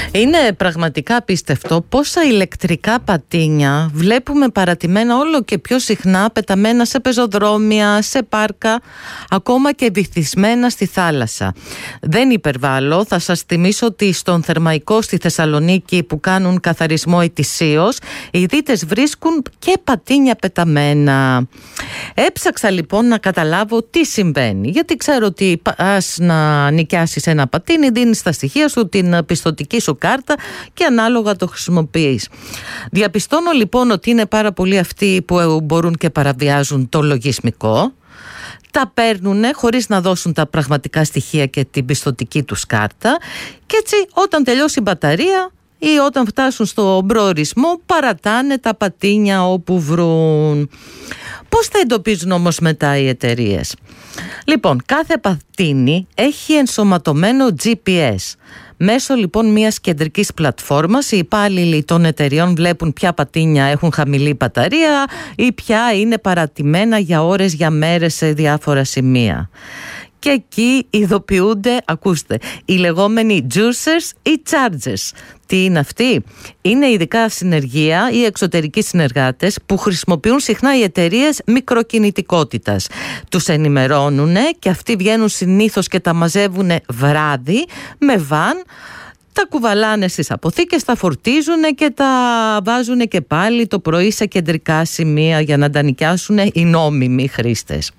Είναι πραγματικά απίστευτο πόσα ηλεκτρικά πατίνια βλέπουμε παρατημένα όλο και πιο συχνά, πεταμένα σε πεζοδρόμια, σε πάρκα, ακόμα και βυθισμένα στη θάλασσα. Δεν υπερβάλλω, θα σας θυμίσω ότι στον Θερμαϊκό στη Θεσσαλονίκη, που κάνουν καθαρισμό ετησίως, οι δίτες βρίσκουν και πατίνια πεταμένα. Έψαξα λοιπόν να καταλάβω τι συμβαίνει, γιατί ξέρω ότι πας να νοικιάσεις ένα πατίνι, δίνεις τα στοιχεία σου, την πιστωτική σου κάρτα και ανάλογα το χρησιμοποιείς. Διαπιστώνω λοιπόν ότι είναι πάρα πολλοί αυτοί που μπορούν και παραβιάζουν το λογισμικό. Τα παίρνουν χωρίς να δώσουν τα πραγματικά στοιχεία και την πιστωτική τους κάρτα, και έτσι όταν τελειώσει η μπαταρία ή όταν φτάσουν στο προορισμό παρατάνε τα πατίνια όπου βρουν. Πώς θα εντοπίζουν όμως μετά οι εταιρείες? Λοιπόν, κάθε πατίνι έχει ενσωματωμένο GPS. Μέσω λοιπόν μιας κεντρικής πλατφόρμας οι υπάλληλοι των εταιριών βλέπουν ποια πατίνια έχουν χαμηλή μπαταρία ή ποια είναι παρατημένα για ώρες, για μέρες σε διάφορα σημεία. Και εκεί ειδοποιούνται, ακούστε, οι λεγόμενοι juicers ή chargers. Τι είναι αυτοί? Είναι ειδικά συνεργεία ή εξωτερικοί συνεργάτες που χρησιμοποιούν συχνά οι εταιρείες μικροκινητικότητας. Τους ενημερώνουν και αυτοί βγαίνουν συνήθως και τα μαζεύουν βράδυ με βαν. Τα κουβαλάνε στις αποθήκες, τα φορτίζουν και τα βάζουν και πάλι το πρωί σε κεντρικά σημεία για να τα νοικιάσουν οι νόμιμοι χρήστες.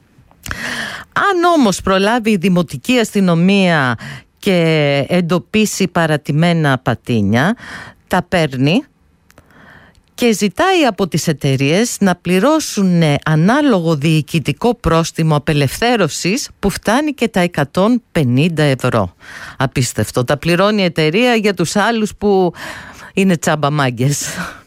Αν όμως προλάβει η δημοτική αστυνομία και εντοπίσει παρατημένα πατίνια, τα παίρνει και ζητάει από τις εταιρείες να πληρώσουν ανάλογο διοικητικό πρόστιμο απελευθέρωσης που φτάνει και τα 150 ευρώ. Απίστευτο. Τα πληρώνει η εταιρεία για τους άλλους που είναι τσάμπα μάγκες.